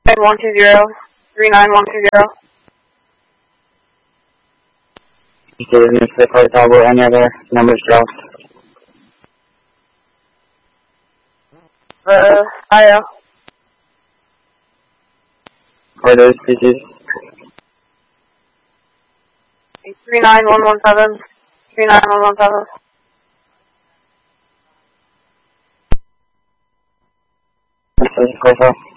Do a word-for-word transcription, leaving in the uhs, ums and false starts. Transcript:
one two zero, three nine one two zero. Mister Mister Tower, any other numbers dropped? Uh, I O. Are those species? three nine one one seven, three nine one one seven. Mister Profile.